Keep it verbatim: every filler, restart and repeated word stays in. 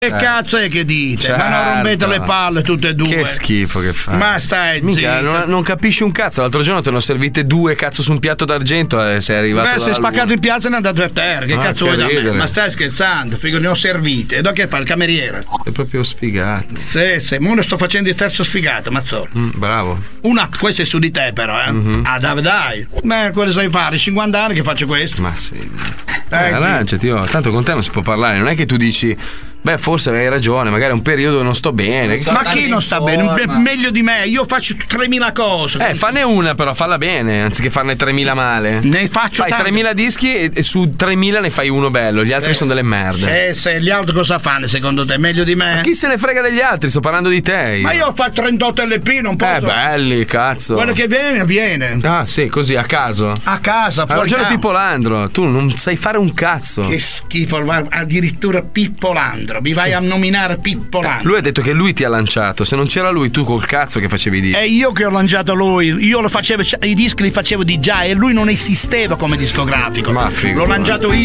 Che cazzo è che dite? Certo. Ma non rompete le palle tutte e due. Che schifo che fa. Ma stai Minchia, zitto. non, non capisci un cazzo. L'altro giorno te ne ho servite due cazzo su un piatto d'argento e sei arrivato. Beh, sei dalla spaccato luna. in piazza e ne è andato a terra. Che Ah, cazzo che vuoi da me? ridere. Ma stai scherzando? Figo, ne ho servite. E da che fa il cameriere? È proprio sfigato. Sì, sì, mo ne sto facendo il terzo sfigato, Mazzolo. Mm, bravo. Una, questo è su di te però, eh. Mhm. Ah, dai, dai. Beh, quello sai fare, cinquanta anni che faccio questo. Ma sì. Eh, Eh, arrangiati, oh. Tanto con te non si può parlare. Non è che tu dici, beh, forse hai ragione, magari un periodo non sto bene. Ma chi non sta bene? Me- Meglio di me, io faccio tremila cose. Eh, fanne una però, falla bene, anziché farne tremila male. Ne faccio Fai tante. tremila dischi e, e su tremila ne fai uno bello, gli altri Eh, sono delle merde. Se, se gli altri cosa fanno secondo te? Meglio di me? Ma chi se ne frega degli altri? Sto parlando di te. io. Ma io faccio trentotto L P, non posso. Eh, belli, cazzo. Quello che viene, viene. Ah, sì, così, a caso. A casa, Hai fuori ragione campo. Pippo Landro, tu non sai fare un cazzo. Che schifo, guarda, addirittura Pippo Landro. Mi vai a nominare Pippo Landro. Lui ha detto che lui ti ha lanciato, se non c'era lui tu col cazzo che facevi di. È io che ho lanciato lui, io lo facevo, i dischi li facevo di già e lui non esisteva come discografico. Ma figo, L'ho lanciato io.